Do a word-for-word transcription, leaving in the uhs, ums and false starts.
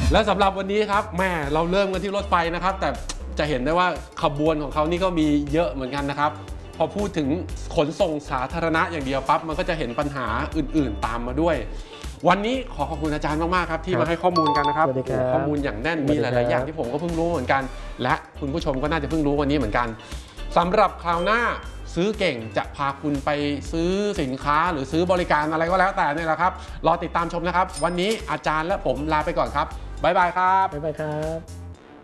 และสำหรับวันนี้ครับแม่เราเริ่มกันที่รถไฟนะครับแต่จะเห็นได้ว่าขบวนของเขานี่ก็มีเยอะเหมือนกันนะครับพอพูดถึงขนส่งสาธารณะอย่างเดียวปั๊บมันก็จะเห็นปัญหาอื่นๆตามมาด้วยวันนี้ขอขอบคุณอาจารย์มากๆครับที่มาให้ข้อมูลกันนะครับข้อมูลอย่างแน่นมีหลายๆอย่างที่ผมก็เพิ่งรู้เหมือนกันและคุณผู้ชมก็น่าจะเพิ่งรู้วันนี้เหมือนกันสำหรับคราวหน้าซื้อเก่งจะพาคุณไปซื้อสินค้าหรือซื้อบริการอะไรก็แล้วแต่นี่แหละครับรอติดตามชมนะครับวันนี้อาจารย์และผมลาไปก่อนครับบ๊ายบายครับบ๊ายบายครับ